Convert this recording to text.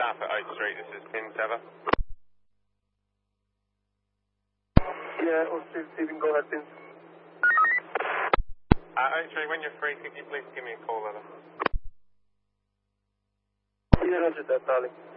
Alpha Oak Street, this is Pin Sever. Yeah, Oak Street, Stephen, go ahead, Pin. Oak Street, when you're free, could you please give me a call, Ella? Yeah, roger that, darling.